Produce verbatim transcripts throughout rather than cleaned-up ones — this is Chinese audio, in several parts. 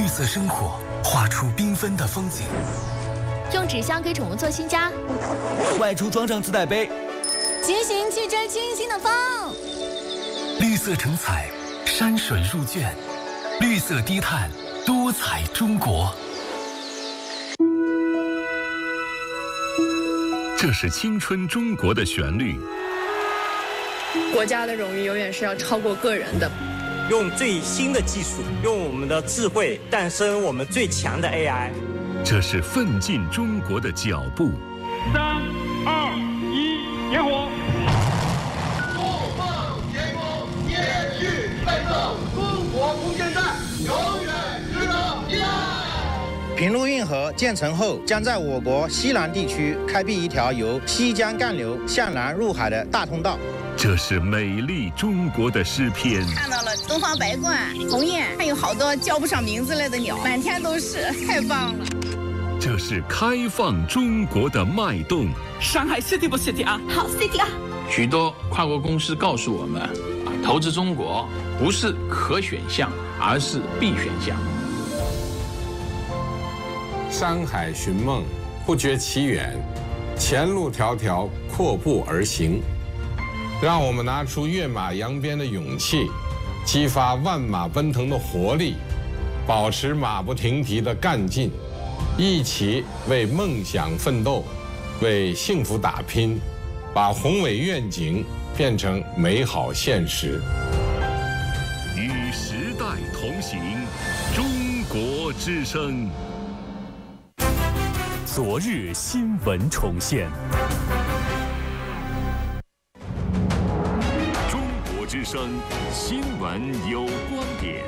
绿色生活，画出缤纷的风景。 用纸箱给宠物做新家， 外出装上自带杯， 骑行去追清新的风。 绿色成彩，山水入卷，绿色低碳，多彩中国。 这是青春中国的旋律。 国家的荣誉永远是要超过个人的。 用最新的技术，用我们的智慧诞生我们最强的 A I。 这是奋进中国的脚步。 三、二、一，点火！ 不放前功，延续奋斗，中国空间站永远值得依赖。 平陆运河建成后，将在我国西南地区开辟一条由西江干流向南入海的大通道。 这是美丽中国的诗篇。 看到了东方白鹳、鸿雁，还有好多叫不上名字来的鸟，满天都是，太棒了。 这是开放中国的脉动。 上海 City 不 City 啊？ 好 City 啊！ 许多跨国公司告诉我们，投资中国不是可选项，而是必选项。 山海寻梦，不觉其远，前路迢迢，阔步而行。让我们拿出跃马扬鞭的勇气，激发万马奔腾的活力，保持马不停蹄的干劲，一起为梦想奋斗，为幸福打拼，把宏伟愿景变成美好现实。 与时代同行，中国之声。 昨日新闻重现。 之声新闻有观点，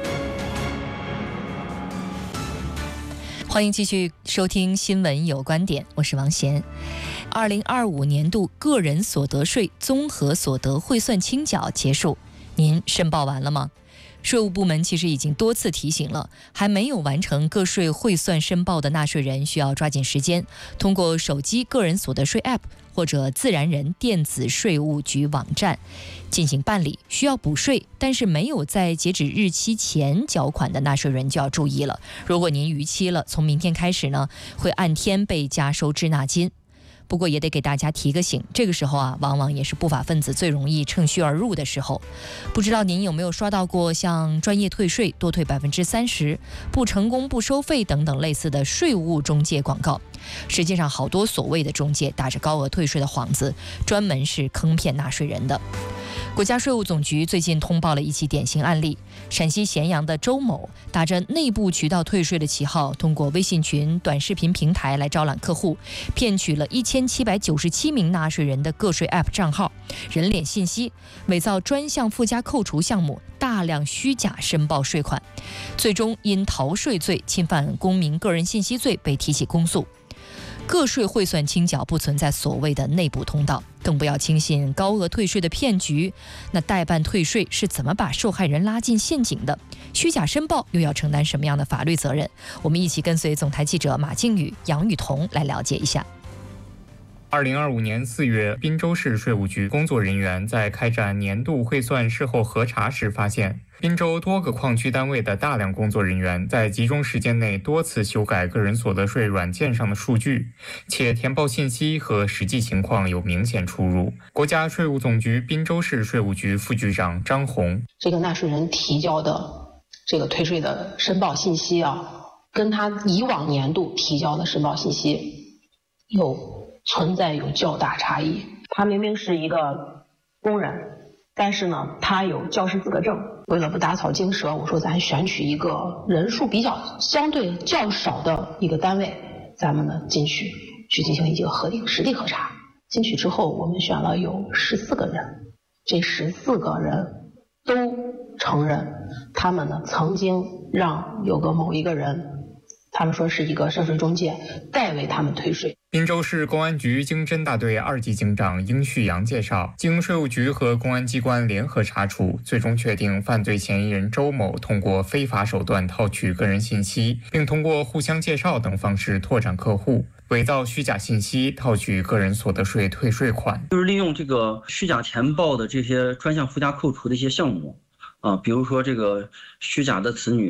欢迎继续收听新闻有观点，我是王贤。二零二五年度个人所得税综合所得汇算清缴结束，您申报完了吗？税务部门其实已经多次提醒了，还没有完成个税汇算申报的纳税人需要抓紧时间，通过手机个人所得税 App 或者自然人电子税务局网站进行办理。需要补税但是没有在截止日期前缴款的纳税人就要注意了，如果您逾期了，从明天开始呢，会按天被加收滞纳金。不过也得给大家提个醒，这个时候啊，往往也是不法分子最容易趁虚而入的时候。不知道您有没有刷到过像专业退税、多退百分之三十、不成功不收费等等类似的税务中介广告？实际上，好多所谓的中介打着高额退税的幌子，专门是坑骗纳税人的。国家税务总局最近通报了一起典型案例，陕西咸阳的周某打着内部渠道退税的旗号，通过微信群、短视频平台来招揽客户，骗取了一千七百九十七名纳税人的个税 App 账号、人脸信息，伪造专项附加扣除项目，大量虚假申报税款，最终因逃税罪、侵犯公民个人信息罪被提起公诉。个税汇算清缴不存在所谓的内部通道，更不要轻信高额退税的骗局。那代办退税是怎么把受害人拉进陷阱的？虚假申报又要承担什么样的法律责任？我们一起跟随总台记者马靖宇、杨雨桐来了解一下。 二零二五年四月，滨州市税务局工作人员在开展年度汇算事后核查时发现，滨州多个矿区单位的大量工作人员在集中时间内多次修改个人所得税软件上的数据，且填报信息和实际情况有明显出入。国家税务总局滨州市税务局副局长张红： 这个纳税人提交的这个退税的申报信息啊，跟他以往年度提交的申报信息有存在有较大差异。他明明是一个工人，但是呢，他有教师资格证。为了不打草惊蛇，我说咱选取一个人数比较相对较少的一个单位，咱们呢进去去进行一个核定实地核查。进去之后，我们选了有十四个人，这十四个人都承认，他们呢曾经让有个某一个人，他们说是一个涉税中介代为他们退税。 滨州市公安局经侦大队二级警长殷旭阳介绍，经税务局和公安机关联合查处，最终确定犯罪嫌疑人周某通过非法手段套取个人信息，并通过互相介绍等方式拓展客户，伪造虚假信息套取个人所得税退税款。 就是利用这个虚假填报的这些专项附加扣除的一些项目啊，比如说这个虚假的子女